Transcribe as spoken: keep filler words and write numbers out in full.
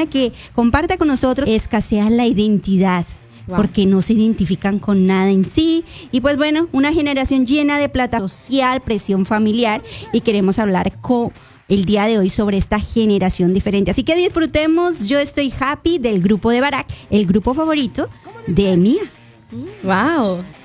persona que comparta con nosotros, escasea la identidad. Wow. Porque no se identifican con nada en sí. Y pues bueno, una generación llena de plata social, presión familiar. Y queremos hablar con el día de hoy sobre esta generación diferente. Así que disfrutemos. Yo estoy happy del grupo de Barak, el grupo favorito de Mía. Wow.